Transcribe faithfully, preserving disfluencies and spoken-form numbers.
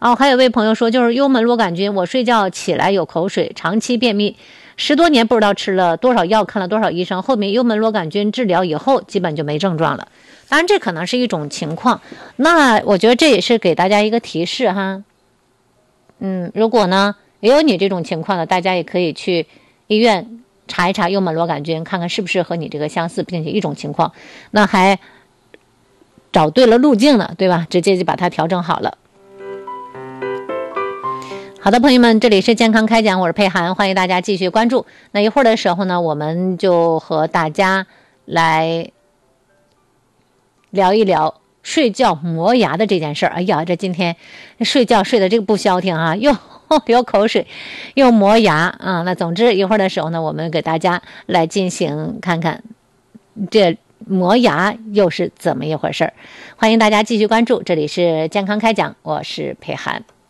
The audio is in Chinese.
哦，还有位朋友说，就是幽门螺杆菌，我睡觉起来有口水，长期便秘，十多年不知道吃了多少药，看了多少医生，后面幽门螺杆菌治疗以后，基本就没症状了。当然，这可能是一种情况，那我觉得这也是给大家一个提示哈。嗯，如果呢也有你这种情况的，大家也可以去医院查一查幽门螺杆菌，看看是不是和你这个相似，并且一种情况，那还找对了路径呢，对吧？直接就把它调整好了。好的，朋友们，这里是健康开讲，我是佩涵，欢迎大家继续关注。那一会儿的时候呢，我们就和大家来聊一聊睡觉磨牙的这件事儿。哎呀，这今天睡觉睡的这个不消停啊，又流口水，又磨牙啊。那总之一会儿的时候呢，我们给大家来进行看看这磨牙又是怎么一回事儿。欢迎大家继续关注，这里是健康开讲，我是佩涵。